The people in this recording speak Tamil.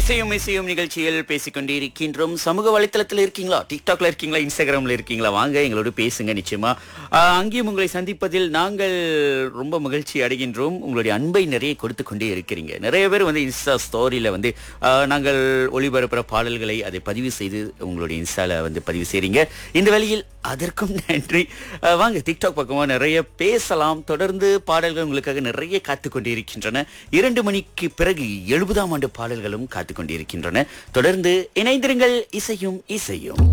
இசையும் இசையும் நிகழ்ச்சியில் பேசிக்கொண்டே இருக்கின்றோம். சமூக வலைத்தளத்தில் இருக்கீங்களா, டிக்டாக்ல இருக்கீங்களா, இன்ஸ்டாகிராம்ல இருக்கீங்களா? வாங்க எங்களோடு பேசுங்க. நிச்சயமா அங்கேயும் உங்களை சந்திப்பதில் நாங்கள் ரொம்ப மகிழ்ச்சி அடைகின்றோம். உங்களுடைய அன்பை நிறைய கொடுத்து கொண்டே இருக்கிறீங்க. நிறைய பேர் வந்து இன்ஸ்டா ஸ்டோரியில வந்து நாங்கள் ஒளிபரப்புற பாடல்களை அதை பதிவு செய்து உங்களுடைய இன்ஸ்டால வந்து பதிவு செய்றீங்க. இந்த வேளையில் அதற்கும் நன்றி. வாங்க டிக்டாக் பக்கமா நிறைய பேசலாம். தொடர்ந்து பாடல்கள் உங்களுக்காக நிறைய காத்து கொண்டே இருக்கின்றன. 2 மணிக்கு பிறகு 70ஆம் ஆண்டு பாடல்களும் காத்து கொண்டிருக்கின்றன. தொடர்ந்து இணைந்திருங்கள். இசையும் இசையும்.